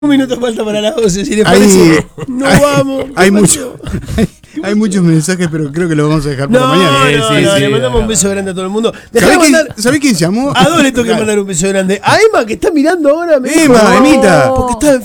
Un minuto falta para las 12, si les parece. No vamos. Hay muchos mensajes, pero creo que los vamos a dejar para mañana. Le mandamos un beso grande a todo el mundo. ¿Sabés quién llamó? ¿A dónde le tengo que mandar un beso grande? A Emma, que está mirando ahora. Emma, Emita. Porque está